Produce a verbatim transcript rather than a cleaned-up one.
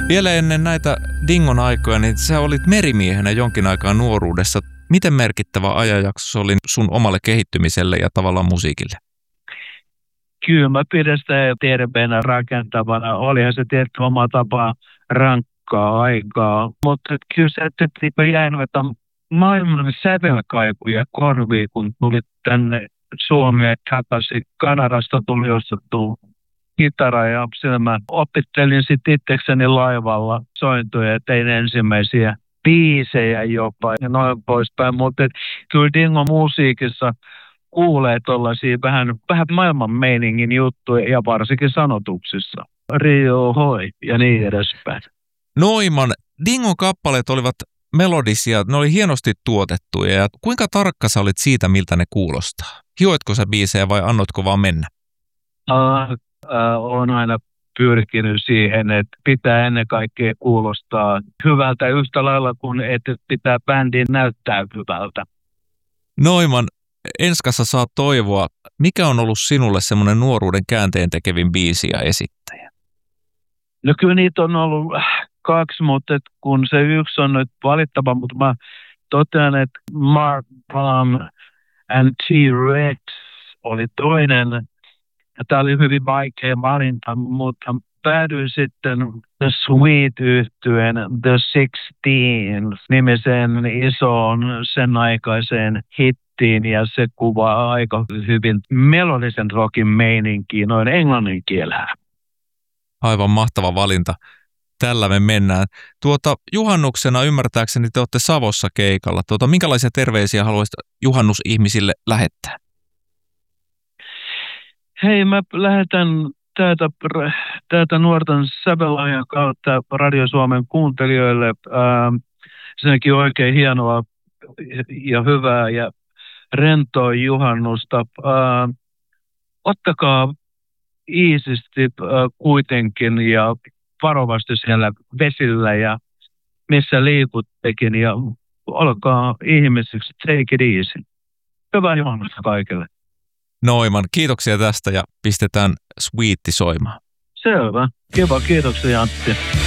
Vielä ennen näitä Dingon aikoja, niin sä olit merimiehenä jonkin aikaa nuoruudessa. Miten merkittävä ajanjakso se oli sun omalle kehittymiselle ja tavallaan musiikille? Kyllä mä pidän sitä terveenä rakentavana. Olihan se tietty oma tapa rankkaa aikaa. Mutta kyllä se, että jäi noita maailman sävelkaikuja korviin, kun tuli tänne Suomeen takaisin. Kanadasta tuli ostettu kitara ja siellä mä opettelin sitten itsekseni laivalla sointuja ja tein ensimmäisiä biisejä jopa ja noin poispäin. Mutta kyllä Dingon musiikissa kuulee tuollaisia vähän, vähän maailman meiningin juttuja ja varsinkin sanotuksissa. Rio hoi ja niin edespäin. Noiman, Dingon kappaleet olivat melodisia, ne oli hienosti tuotettuja ja kuinka tarkka sä olit siitä, miltä ne kuulostaa? Hioitko sä biisejä vai annotko vaan mennä? Uh, uh, olen aina pyrkinyt siihen, että pitää ennen kaikkea kuulostaa hyvältä yhtä lailla kuin että pitää bändin näyttää hyvältä. Noiman, Enskassa saa toivoa. Mikä on ollut sinulle semmoinen nuoruuden käänteen tekevin biisi ja esittäjä? No kyllä niitä on ollut kaksi, mutta kun se yksi on nyt valittava, mutta mä totean, että Mark Palm and T-Rex oli toinen. Tämä oli hyvin vaikea valinta, mutta päädyin sitten The Sweet-yhtyeen The Sixteen-nimiseen isoon sen aikaiseen hittiin, ja se kuvaa aika hyvin melodisen rockin meininkiä noin englannin kielellä. Aivan mahtava valinta. Tällä me mennään. Tuota, juhannuksena ymmärtääkseni te olette Savossa keikalla. Tuota, minkälaisia terveisiä haluaisit juhannusihmisille lähettää? Hei, mä lähetän täältä, täältä nuorten sävelaajan kautta Radio Suomen kuuntelijoille ää, senkin oikein hienoa ja hyvää ja rentoa juhannusta. Ää, ottakaa iisisti ää, kuitenkin ja varovasti siellä vesillä ja missä liikuttekin ja olkaa ihmisiksi, take it easy. Hyvää juhannusta kaikille. Noiman, kiitoksia tästä ja pistetään Sweetti soimaan. Selvä. Kiva, kiitoksia Antti.